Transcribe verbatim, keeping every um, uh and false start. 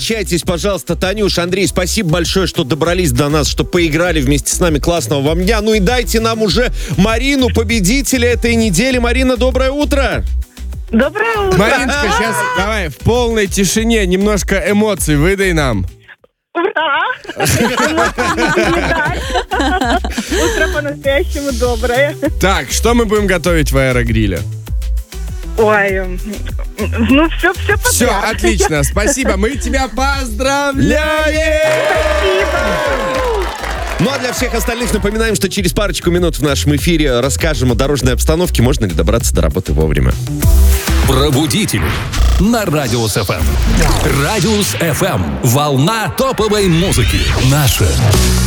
Угощайтесь, пожалуйста, Танюш, Андрей, спасибо большое, что добрались до нас, что поиграли вместе с нами. Классного вам дня. Ну и дайте нам уже Марину, победителя этой недели. Марина, доброе утро. Доброе утро. Мариночка, сейчас давай в полной тишине немножко эмоций выдай нам. Ура! Утро по-настоящему доброе. Так, что мы будем готовить в аэрогриле? Ой, ну все, все подряд. Все, отлично, спасибо, мы тебя поздравляем! Ну а для всех остальных напоминаем, что через парочку минут в нашем эфире расскажем о дорожной обстановке. Можно ли добраться до работы вовремя. Пробудители на Радиус эф эм. Радиус эф эм. Волна топовой музыки. Наша